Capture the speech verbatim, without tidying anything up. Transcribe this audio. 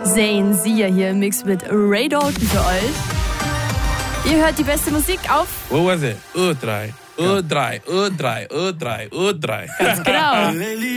Zayn Sia hier im Mix mit Ray Dalton für euch. Ihr hört die beste Musik auf... What was it? U drei, U drei, U drei, U drei, U drei. Ganz genau.